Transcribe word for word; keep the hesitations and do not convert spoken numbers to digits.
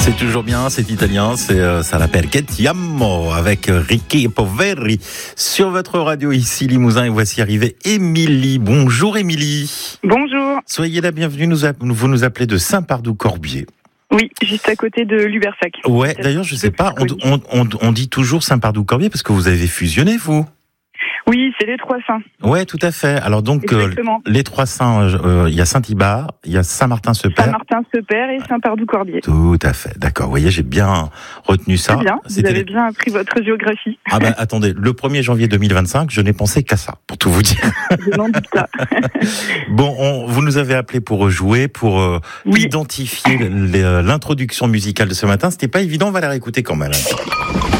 C'est toujours bien, c'est italien, c'est euh, ça l'appelle Che ti amo avec Ricky Poveri sur votre radio ici Limousin et voici arrivée Émilie. Bonjour Émilie. Bonjour. Soyez la bienvenue, nous a, vous nous appelez de Saint-Pardoux-Corbier. Oui, juste à côté de Lubersac. Ouais, d'ailleurs je sais pas, on, on, on, on dit toujours Saint-Pardoux-Corbier parce que vous avez fusionné vous. Oui, c'est les Trois Saints. Ouais, tout à fait. Alors donc euh, les Trois Saints, il euh, y a Saint-Ibard, il y a Saint-Martin-se-Père. Saint-Martin-se-Père et Saint-Pardoux-Corbier. Tout à fait, d'accord. Vous voyez, j'ai bien retenu ça. C'est bien, C'était vous avez les... bien appris votre géographie. Ah ben attendez, le premier janvier deux mille vingt-cinq, je n'ai pensé qu'à ça, pour tout vous dire. Je n'en doute pas. Bon, on, vous nous avez appelé pour jouer, pour euh, oui. identifier l'introduction musicale de ce matin. C'était pas évident, on va la réécouter quand même.